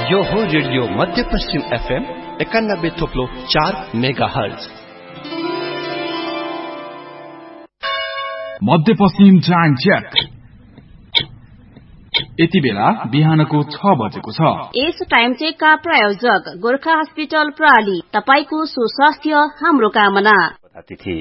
यो हो रेडियो मध्यपश्चिम FM 91.4 megahertz. मध्यपश्चिम time check. यति बेला बिहानको 6 बजेको छ। यस टाइम चेकका प्रायोजक गोर्खा हस्पिटल प्राली, तपाईको सुस्वास्थ्य हाम्रो कामना। अतिथि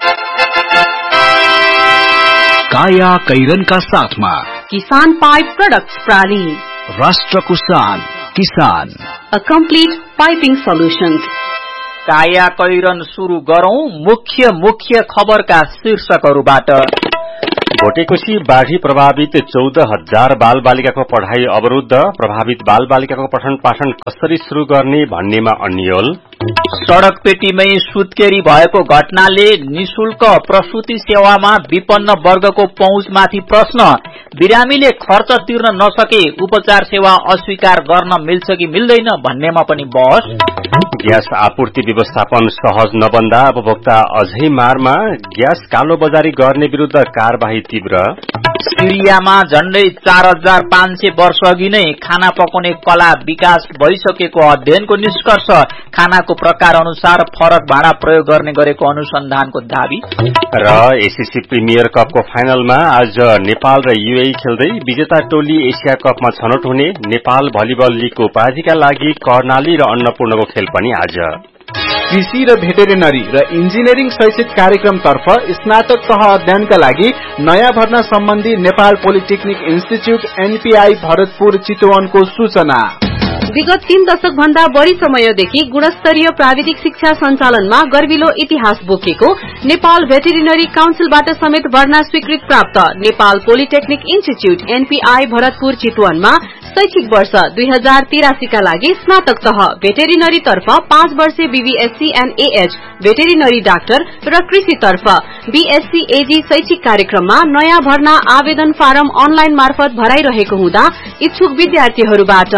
काया कैरनका साथमा किसान पाइप प्रोडक्ट्स प्राली, राष्ट्रको शान किसान, अ कम्प्लिट पाइपिङ सोल्युशन्स। काया कैरन सुरु गरौं मुख्य खबरका शीर्षकहरूबाट। भोटेकोशी बाढ़ी प्रभावित 14,000 बाल बालिकाको पढ़ाई अवरुद्ध, प्रभावित बाल बालिकाको पठन पाठन कसरी शुरू गर्ने भन्नेमा अन्यल। सड़क पेटीमै सुत्केरी भएको घटनाले निशुल्क प्रसूति सेवामा विपन्न वर्गको पहुँचमाथि प्रश्न। बिरामीले खर्च तिर्न नसके उपचार सेवा अस्वीकार गर्न मिल्छ कि मिल्दैन भन्नेमा पनि बहस। ग्यास आपूर्ति व्यवस्थापन सहज नबन्दा उपभोक्ता अझै मारमा, ग्यास कालो बजारी गर्ने विरुद्ध कार्यवाही तीव्र। सिरियामा झण्डै 4,500 वर्ष अघि नै खाना पकाउने कला विकास भइसकेको अध्ययनको निष्कर्ष। खानाको प्रकार अनुसार फरक भाँडा प्रयोग गर्ने गरेको अनुसन्धानको दावी। र एसीसी प्रिमियर कपको फाइनलमा आज नेपाल र यूएई खेल्दै विजेता टोली एशिया कपमा छनौट हुने। नेपाल भलिबल लीगको उपाधिका लागि कर्णाली र अन्नपूर्णको खेल पनि आज। कृषि र भेटेरिनरी र इन्जिनियरिङ शैक्षिक कार्यक्रमतर्फ स्नातक तह अध्ययनका लागि नयाँ भर्ना सम्बन्धी Nepal polytechnic institute NPI Bharatpur चितवनको सूचना। विगत 3 दशक भन्दा बढ़ी समयदेखि गुणस्तरीय प्राविधिक शिक्षा सञ्चालनमा गर्विलो इतिहास बोकेको नेपाल भेटेरिनरी काउन्सिलबाट समेत भर्ना स्वीकृत प्राप्त Nepal polytechnic institute NPI Bharatpur चितवनमा शैक्षिक वर्ष 2083 का लागि स्नातक तह भेटेरिनरी तर्फ 5 वर्षे BVSc and AH veterinary doctor र कृषि तर्फ बीएससी एजी शैक्षिक कार्यक्रममा नयाँ भर्ना आवेदन फारम अनलाइन मार्फत भराइरहेको हुँदा इच्छुक विद्यार्थीहरूबाट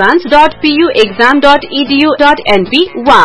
entrance.puexam.edu.np वा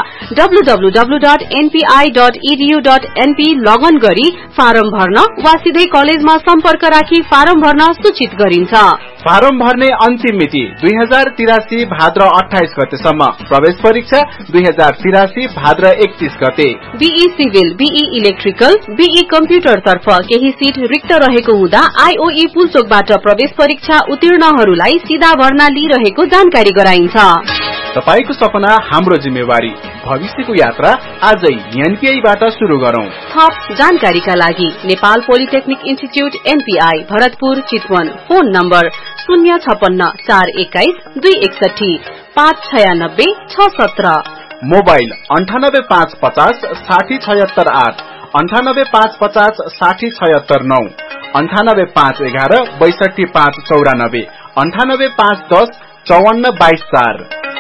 www.npi.edu.np लगन गरी फारम भर्न वा सिधै कलेजमा सम्पर्क राखी फारम भर्न सूचित गरिन्छ। फारम भर्ने अन्तिम मिति 2083 भाद्र 28 गतेसम्म। प्रवेश परीक्षा 2083 भाद्र 31 गते। Be civil, be electrical, be computer तर्फ केही सीट रिक्त रहेको हुँदा आईओई पुलचोकबाट प्रवेश परीक्षा उत्तीर्णहरूलाई सीधा भर्ना लिइरहेको जानकारी गराइन्छ। तपाईको सपना हाम्रो जिम्मेवारी, भविष्यको यात्रा आजै एनपीआईबाट शुरू गरौं। थप जानकारीका लागि Nepal polytechnic institute NPI Bharatpur Chitwan, phone number 056 421 261 596 617, mobile 98 550 60 76 8, 98 550 60 76 9, 98 511 62 594, 98 510 54 22 4।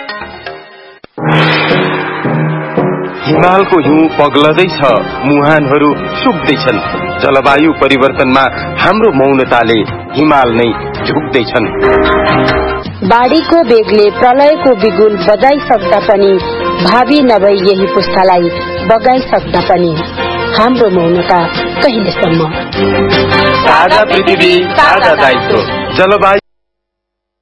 हिमालको हिउँ पग्लदैछ, मुहानहरू सुक्दैछन्। जलवायु परिवर्तनमा हाम्रो मौनताले हिमाल नै झुक्दैछन्। बाढीको बेगले प्रलयको बिगुल बजाइसक्दा पनि, भावी नभई यही पुस्तालाई बगाइसक्दा पनि हाम्रो मौनता कहिलेसम्म? साझा पृथ्वी, साझा दायित्व। जलवायु